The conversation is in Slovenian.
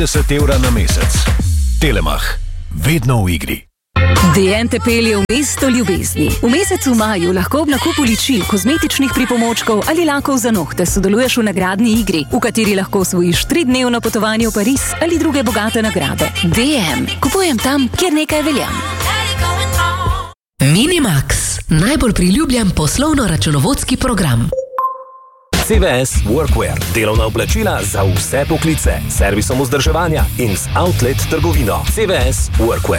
10 evra na mesec. Telemach. Vedno v igri. DM te pelje v mesto ljubezni. V mesecu maju lahko ob nakupu ličil, kozmetičnih pripomočkov ali lakov za nohte sodeluješ v nagradni igri, v kateri lahko osvojiš 3-dnevno potovanje v Pariz ali druge bogate nagrade. DM. Kupujem tam, kjer nekaj velja. Minimax. Najbolj priljubljen poslovno-računovodski program. CVS Workwear. Delovna oblačila za vse poklice. Servisom vzdrževanja in z outlet trgovino. CVS Workwear.